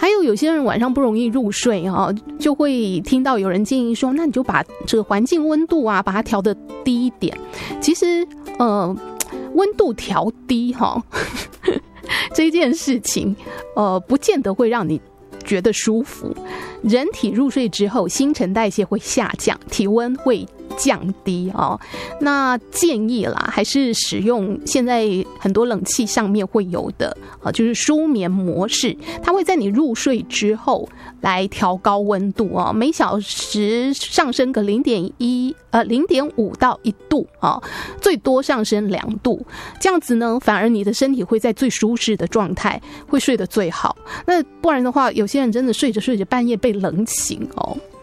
还有些人晚上不容易入睡就会听到有人建议说，那你就把这个环境温度把它调得低一点。其实温度调低这件事情不见得会让你觉得舒服。人体入睡之后，新陈代谢会下降，体温会降低那建议啦，还是使用现在很多冷气上面会有的就是舒眠模式，它会在你入睡之后来调高温度每小时上升个0.5到1度最多上升2度，这样子呢，反而你的身体会在最舒适的状态，会睡得最好。那不然的话，有些人真的睡着睡着半夜被冷醒